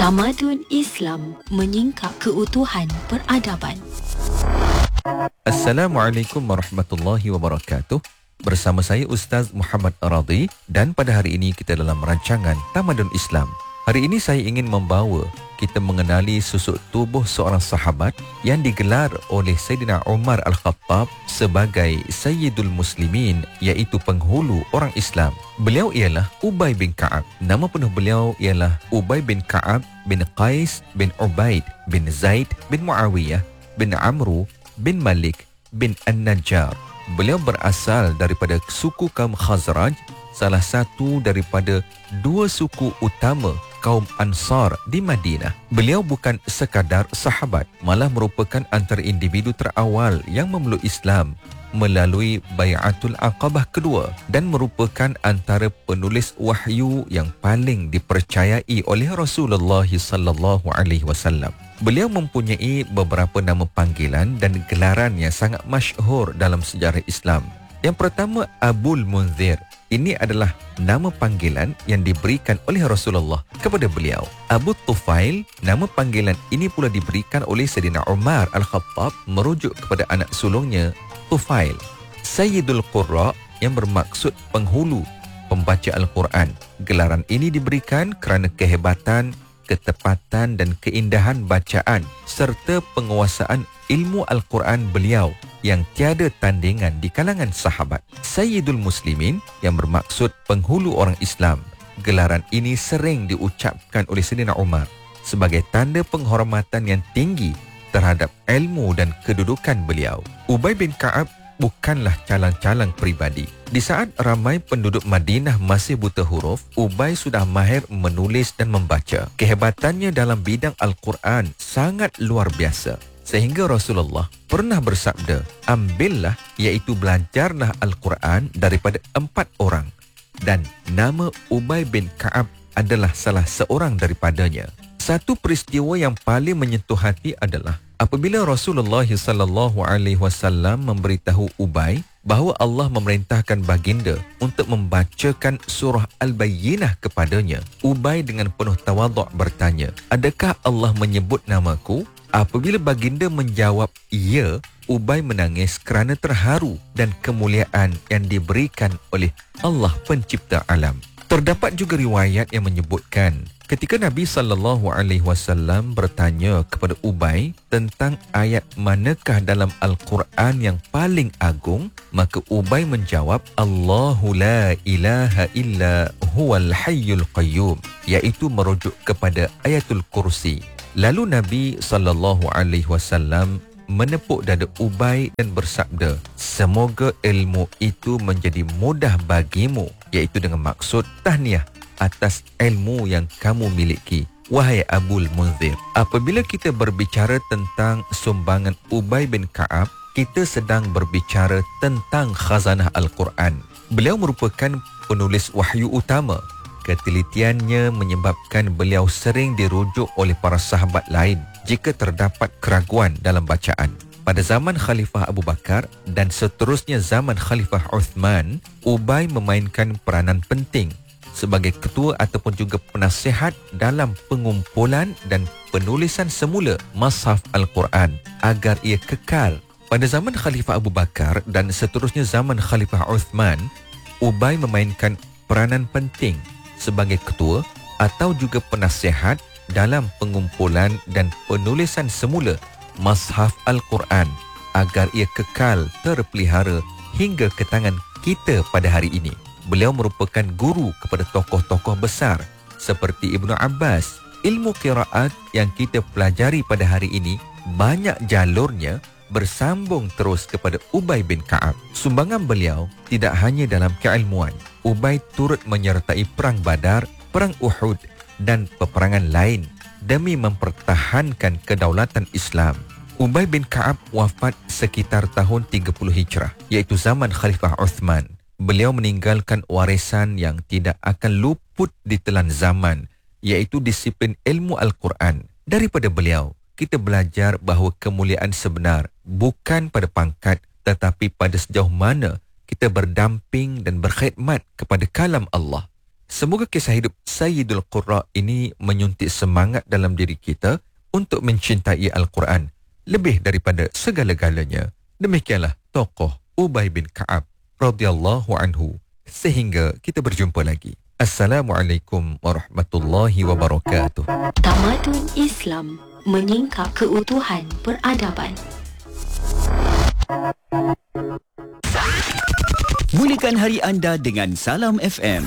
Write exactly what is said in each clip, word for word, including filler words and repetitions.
Tamadun Islam menyingkap keutuhan peradaban. Assalamualaikum warahmatullahi wabarakatuh. Bersama saya Ustaz Muhammad Aradi dan pada hari ini kita dalam rancangan Tamadun Islam. Hari ini saya ingin membawa kita mengenali susuk tubuh seorang sahabat yang digelar oleh Sayyidina Umar Al-Khattab sebagai Sayyidul Muslimin, iaitu penghulu orang Islam. Beliau ialah Ubay bin Ka'ab. Nama penuh beliau ialah Ubay bin Ka'ab bin Qais bin Ubaid bin Zaid bin Muawiyah bin Amru bin Malik bin An-Najjar. Beliau berasal daripada suku kaum Khazraj, salah satu daripada dua suku utama kaum Ansar di Madinah. Beliau bukan sekadar sahabat, malah merupakan antara individu terawal yang memeluk Islam melalui Bai'atul Aqabah kedua dan merupakan antara penulis wahyu yang paling dipercayai oleh Rasulullah sallallahu alaihi wasallam. Beliau mempunyai beberapa nama panggilan dan gelaran yang sangat masyhur dalam sejarah Islam. Yang pertama, Abul Munzir. Ini adalah nama panggilan yang diberikan oleh Rasulullah kepada beliau. Abu Tufail, nama panggilan ini pula diberikan oleh Sayyidina Umar Al-Khattab merujuk kepada anak sulungnya Tufail. Sayyidul Qurra, yang bermaksud penghulu pembaca Al-Quran. Gelaran ini diberikan kerana kehebatan, ketepatan dan keindahan bacaan serta penguasaan ilmu Al-Quran beliau yang tiada tandingan di kalangan sahabat. Sayyidul Muslimin, yang bermaksud penghulu orang Islam. Gelaran ini sering diucapkan oleh Sayyidina Umar sebagai tanda penghormatan yang tinggi terhadap ilmu dan kedudukan beliau. Ubay bin Ka'ab bukanlah calang-calang peribadi. Di saat ramai penduduk Madinah masih buta huruf, Ubay sudah mahir menulis dan membaca. Kehebatannya dalam bidang Al-Quran sangat luar biasa, sehingga Rasulullah pernah bersabda, ambillah, iaitu belajarlah Al-Quran daripada empat orang, dan nama Ubay bin Ka'ab adalah salah seorang daripadanya. Satu peristiwa yang paling menyentuh hati adalah apabila Rasulullah sallallahu alaihi wasallam memberitahu Ubay bahawa Allah memerintahkan baginda untuk membacakan surah Al-Bayyinah kepadanya. Ubay dengan penuh tawaduk bertanya, adakah Allah menyebut namaku? Apabila baginda menjawab ya, Ubay menangis kerana terharu dan kemuliaan yang diberikan oleh Allah pencipta alam. Terdapat juga riwayat yang menyebutkan ketika Nabi sallallahu alaihi wasallam bertanya kepada Ubay tentang ayat manakah dalam Al-Quran yang paling agung, maka Ubay menjawab, Allahu la ilaha illa huwal hayyul qayyum, iaitu merujuk kepada ayatul kursi. Lalu Nabi sallallahu alaihi wasallam menepuk dada Ubay dan bersabda, semoga ilmu itu menjadi mudah bagimu, iaitu dengan maksud tahniah atas ilmu yang kamu miliki, wahai Abul Munzir. Apabila kita berbicara tentang sumbangan Ubay bin Ka'ab, kita sedang berbicara tentang khazanah Al-Quran. Beliau merupakan penulis wahyu utama. Ketelitiannya menyebabkan beliau sering dirujuk oleh para sahabat lain jika terdapat keraguan dalam bacaan. Pada zaman Khalifah Abu Bakar dan seterusnya zaman Khalifah Uthman, Ubay memainkan peranan penting sebagai ketua ataupun juga penasihat dalam pengumpulan dan penulisan semula Mashaf Al-Quran agar ia kekal. Pada zaman Khalifah Abu Bakar dan seterusnya zaman Khalifah Uthman, Ubay memainkan peranan penting sebagai ketua atau juga penasihat dalam pengumpulan dan penulisan semula Mashaf Al-Quran agar ia kekal terpelihara hingga ke tangan kita pada hari ini. Beliau merupakan guru kepada tokoh-tokoh besar seperti Ibnu Abbas. Ilmu qiraat yang kita pelajari pada hari ini banyak jalurnya bersambung terus kepada Ubay bin Ka'ab. Sumbangan beliau tidak hanya dalam keilmuan. Ubay turut menyertai perang Badar, perang Uhud dan peperangan lain demi mempertahankan kedaulatan Islam. Ubay bin Ka'ab wafat sekitar tahun tiga puluh Hijrah, iaitu zaman Khalifah Uthman. Beliau meninggalkan warisan yang tidak akan luput ditelan zaman, iaitu disiplin ilmu Al-Quran. Daripada beliau, kita belajar bahawa kemuliaan sebenar bukan pada pangkat tetapi pada sejauh mana kita berdamping dan berkhidmat kepada kalam Allah. Semoga kisah hidup Sayyidul Qurra ini menyuntik semangat dalam diri kita untuk mencintai Al-Quran lebih daripada segala-galanya. Demikianlah tokoh Ubay bin Ka'ab radhiyallahu anhu. Sehingga kita berjumpa lagi. Assalamualaikum warahmatullahi wabarakatuh. Tamadun Islam menyingkap keutuhan peradaban. Mulakan hari anda dengan Salam F M.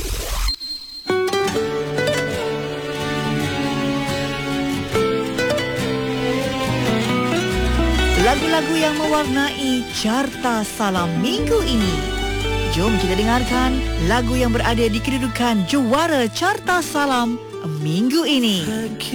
Lagu-lagu yang mewarnai carta Salam minggu ini. Jom kita dengarkan lagu yang berada di kedudukan juara carta Salam minggu ini.